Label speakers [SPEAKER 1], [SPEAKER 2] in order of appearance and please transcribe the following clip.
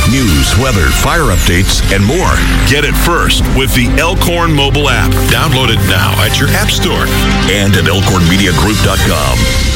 [SPEAKER 1] news, weather, fire updates, and more. Get it first with the Elkhorn mobile app. Download it now at your app store and at elkhornmediagroup.com.